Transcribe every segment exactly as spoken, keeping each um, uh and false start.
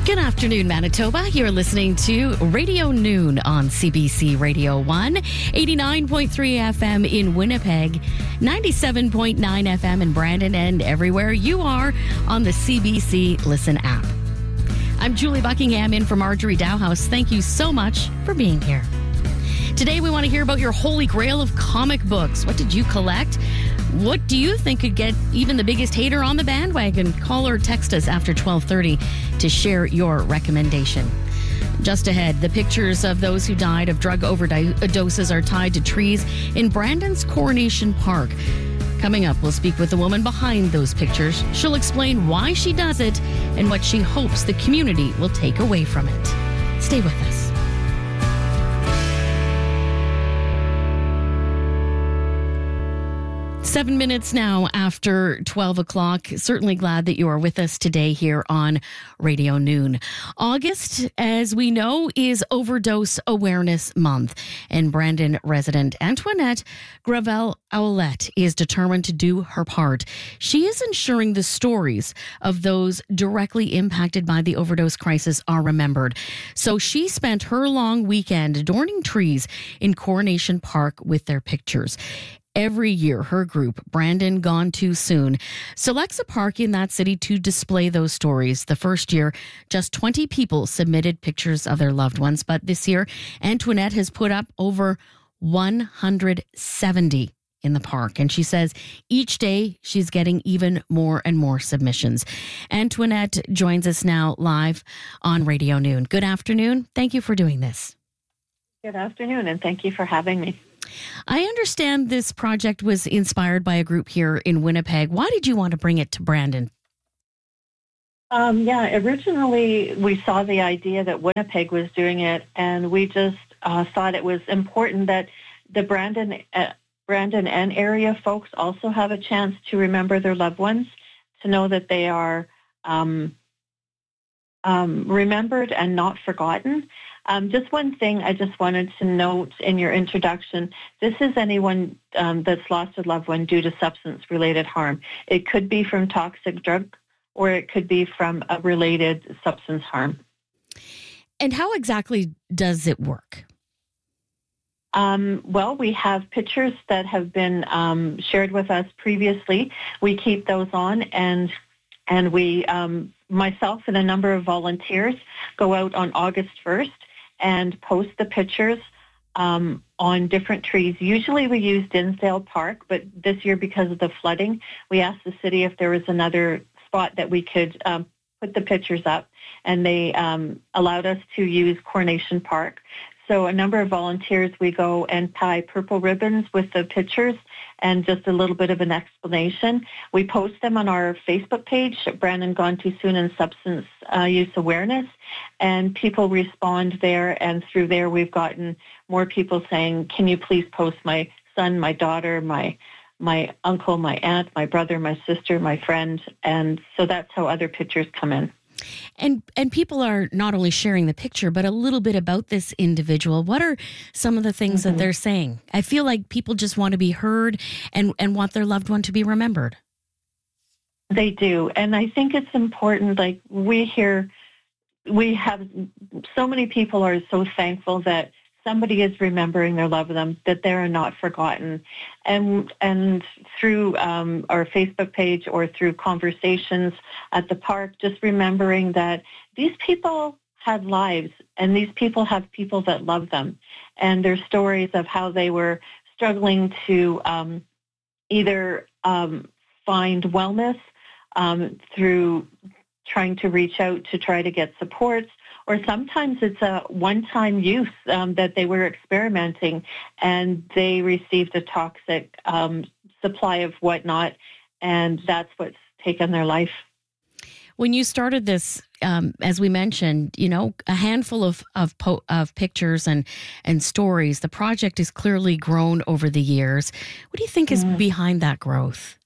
Good afternoon, Manitoba. You're listening to Radio Noon on C B C Radio one, eighty-nine point three F M in Winnipeg, ninety-seven point nine F M in Brandon, and everywhere you are on the C B C Listen app. I'm Julie Buckingham in for Marjorie Dowhouse. Thank you so much for being here. Today, we want to hear about your holy grail of comic books. What did you collect? What do you think could get even the biggest hater on the bandwagon? Call or text us after twelve thirty to share your recommendation. Just ahead, the pictures of those who died of drug overdoses are tied to trees in Brandon's Coronation Park. Coming up, we'll speak with the woman behind those pictures. She'll explain why she does it and what she hopes the community will take away from it. Stay with us. Seven minutes now after twelve o'clock. Certainly glad that you are with us today here on Radio Noon. August, as we know, is Overdose Awareness Month, and Brandon resident Antoinette Gravel-Ouellette is determined to do her part. She is ensuring the stories of those directly impacted by the overdose crisis are remembered. So she spent her long weekend adorning trees in Coronation Park with their pictures. Every year, her group, Brandon Gone Too Soon, selects a park in that city to display those stories. The first year, just twenty people submitted pictures of their loved ones. But this year, Antoinette has put up over one hundred seventy in the park. And she says each day she's getting even more and more submissions. Antoinette joins us now live on Radio Noon. Good afternoon. Thank you for doing this. Good afternoon, and thank you for having me. I understand this project was inspired by a group here in Winnipeg. Why did you want to bring it to Brandon? Um, yeah, originally we saw the idea that Winnipeg was doing it, and we just uh, thought it was important that the Brandon, uh, Brandon and area folks also have a chance to remember their loved ones, to know that they are um, um, remembered and not forgotten. Um, just one thing I just wanted to note in your introduction, this is anyone um, that's lost a loved one due to substance-related harm. It could be from toxic drug, or it could be from a related substance harm. And how exactly does it work? Um, well, we have pictures that have been um, shared with us previously. We keep those on, and and we, um, myself and a number of volunteers, go out on August first and post the pictures um, on different trees. Usually we use Dinsdale Park, but this year, because of the flooding, we asked the city if there was another spot that we could um, put the pictures up, and they um, allowed us to use Coronation Park. So a number of volunteers, we go and tie purple ribbons with the pictures and just a little bit of an explanation. We post them on our Facebook page, Brandon Gone Too Soon and Substance uh, Use Awareness, and people respond there, and through there we've gotten more people saying, can you please post my son, my daughter, my my uncle, my aunt, my brother, my sister, my friend, and so that's how other pictures come in. And and people are not only sharing the picture, but a little bit about this individual. What are some of the things mm-hmm. that they're saying? I feel like people just want to be heard and, and want their loved one to be remembered. They do. And I think it's important, like we hear, we have so many people are so thankful that somebody is remembering their loved ones, that they are not forgotten. And and through um, our Facebook page or through conversations at the park, just remembering that these people had lives, and these people have people that love them. And their stories of how they were struggling to um, either um, find wellness um, through trying to reach out to try to get supports, or sometimes it's a one-time use um, that they were experimenting and they received a toxic um, supply of whatnot, and that's what's taken their life. When you started this, um, as we mentioned, you know, a handful of of, po- of pictures and, and stories, the project has clearly grown over the years. What do you think is mm. behind that growth?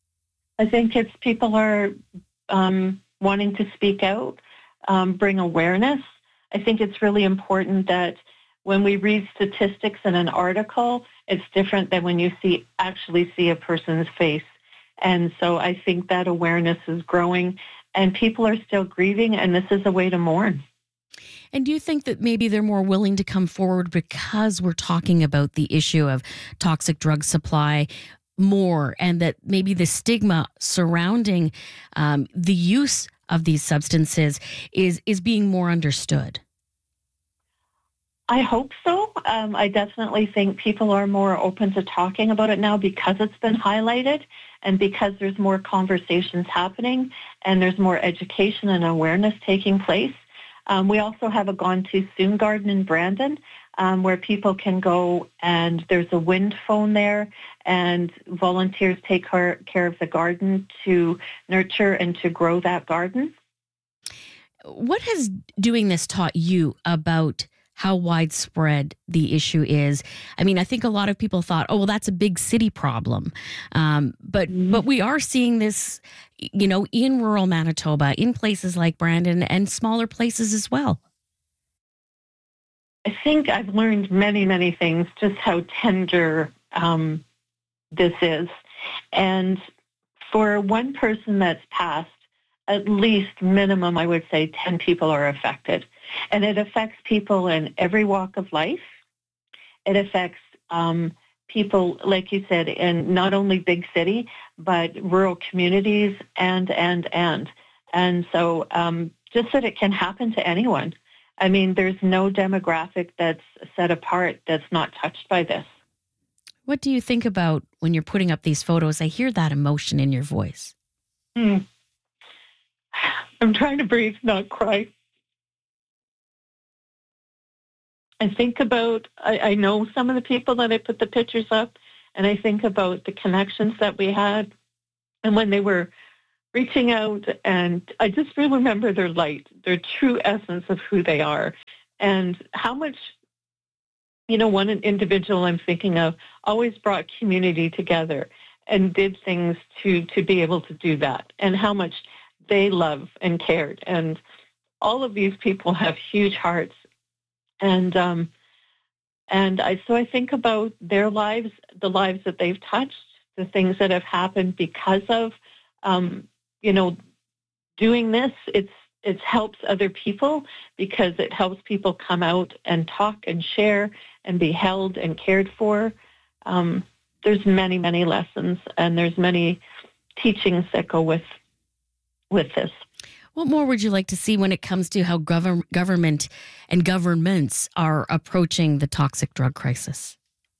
I think it's people are um, wanting to speak out, Um, bring awareness. I think it's really important that when we read statistics in an article, it's different than when you see actually see a person's face. And so I think that awareness is growing, and people are still grieving, and this is a way to mourn. And do you think that maybe they're more willing to come forward because we're talking about the issue of toxic drug supply more, and that maybe the stigma surrounding um, the use of these substances is is being more understood? I hope so. Um, I definitely think people are more open to talking about it now because it's been highlighted and because there's more conversations happening and there's more education and awareness taking place. Um, we also have a Gone Too Soon garden in Brandon um, where people can go, and there's a wind phone there, and volunteers take care, care of the garden to nurture and to grow that garden. What has doing this taught you about how widespread the issue is? I mean, I think a lot of people thought, oh, well, that's a big city problem. Um, but mm-hmm. but we are seeing this, you know, in rural Manitoba, in places like Brandon and smaller places as well. I think I've learned many, many things, just how tender um, this is. And for one person that's passed, at least minimum, I would say ten people are affected. And it affects people in every walk of life. It affects um, people, like you said, in not only big city, but rural communities and, and, and. And so um, just that it can happen to anyone. I mean, there's no demographic that's set apart that's not touched by this. What do you think about when you're putting up these photos? I hear that emotion in your voice. Hmm. I'm trying to breathe, not cry. I think about, I, I know some of the people that I put the pictures up, and I think about the connections that we had and when they were reaching out, and I just really remember their light, their true essence of who they are, and how much, you know, one individual I'm thinking of always brought community together and did things to, to be able to do that, and how much they love and cared. And all of these people have huge hearts. And um, and I so I think about their lives, the lives that they've touched, the things that have happened because of, um, you know, doing this. It's it helps other people because it helps people come out and talk and share and be held and cared for. Um, there's many, many lessons, and there's many teachings that go with with this. What more would you like to see when it comes to how gov- government and governments are approaching the toxic drug crisis?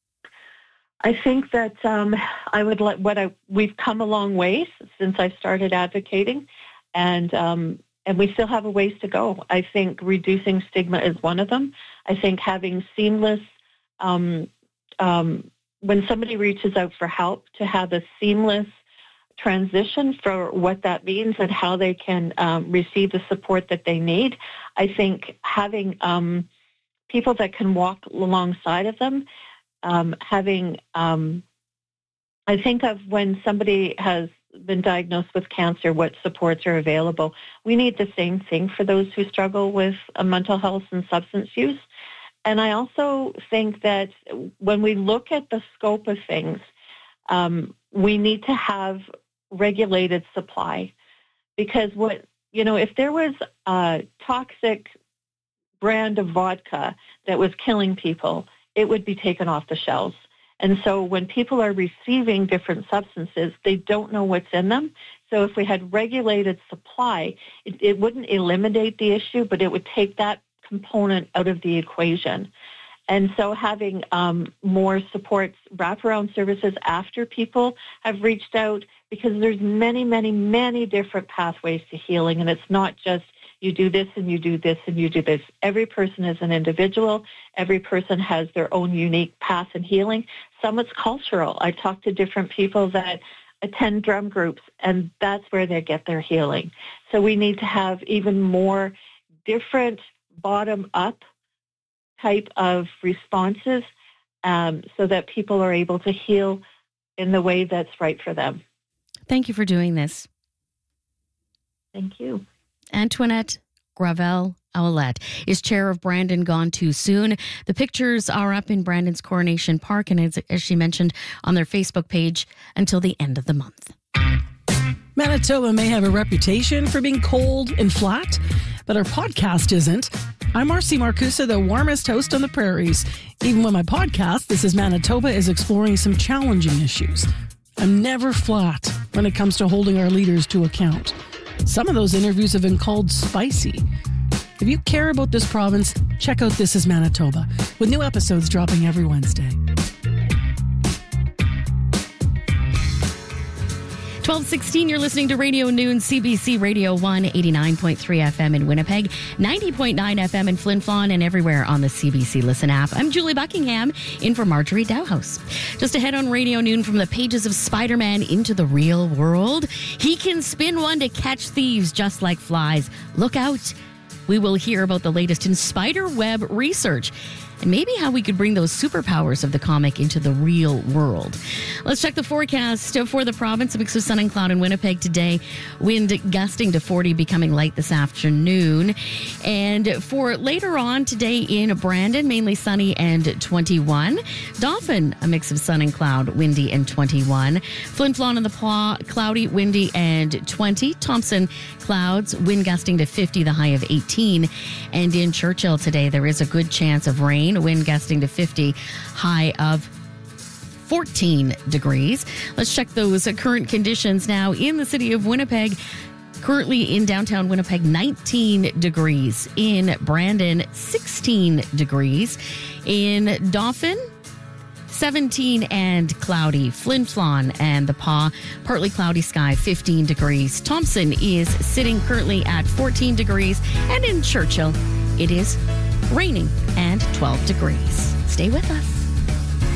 I think that um, I would let what I we've come a long way since I started advocating, and um, and we still have a ways to go. I think reducing stigma is one of them. I think having seamless, um, um, when somebody reaches out for help, to have a seamless transition for what that means and how they can um, receive the support that they need. I think having um, people that can walk alongside of them, um, having, um, I think of when somebody has been diagnosed with cancer, what supports are available. We need the same thing for those who struggle with uh, mental health and substance use. And I also think that when we look at the scope of things, um, we need to have regulated supply, because what, you know, if there was a toxic brand of vodka that was killing people, it would be taken off the shelves. And so when people are receiving different substances, they don't know what's in them. So if we had regulated supply, it, it wouldn't eliminate the issue, but it would take that component out of the equation. And so having um, more supports, wraparound services after people have reached out, because there's many, many, many different pathways to healing. And it's not just you do this and you do this and you do this. Every person is an individual. Every person has their own unique path in healing. Some it's cultural. I talk to different people that attend drum groups, and that's where they get their healing. So we need to have even more different bottom-up type of responses um, so that people are able to heal in the way that's right for them. Thank you for doing this. Thank you. Antoinette Gravel Ouellette is chair of Brandon Gone Too Soon. The pictures are up in Brandon's Coronation Park, and as, as she mentioned, on their Facebook page until the end of the month. Manitoba may have a reputation for being cold and flat, but our podcast isn't. I'm Marcy Marcusa, the warmest host on the prairies. Even when my podcast, This is Manitoba, is exploring some challenging issues. I'm never flat when it comes to holding our leaders to account. Some of those interviews have been called spicy. If you care about this province, check out This is Manitoba, with new episodes dropping every Wednesday. twelve sixteen, you're listening to Radio Noon, C B C Radio one, eighty-nine point three F M in Winnipeg, ninety point nine F M in Flin Flon, and everywhere on the C B C Listen app. I'm Julie Buckingham, in for Marjorie Dowhouse. Just ahead on Radio Noon, from the pages of Spider-Man into the real world, he can spin one to catch thieves just like flies. Look out. We will hear about the latest in spider web research and maybe how we could bring those superpowers of the comic into the real world. Let's check the forecast for the province. A mix of sun and cloud in Winnipeg today. Wind gusting to forty, becoming light this afternoon. And for later on today in Brandon, mainly sunny and twenty-one. Dauphin, a mix of sun and cloud, windy and twenty-one. Flin Flon and the Paw, cloudy, windy and twenty. Thompson, clouds, wind gusting to fifty, the high of eighteen. And in Churchill today, there is a good chance of rain. Wind gusting to fifty, high of fourteen degrees. Let's check those current conditions now in the city of Winnipeg. Currently in downtown Winnipeg, nineteen degrees. In Brandon, sixteen degrees. In Dauphin, seventeen and cloudy. Flin Flon and the Paw, partly cloudy sky, fifteen degrees. Thompson is sitting currently at fourteen degrees. And in Churchill, it is raining and twelve degrees. Stay with us.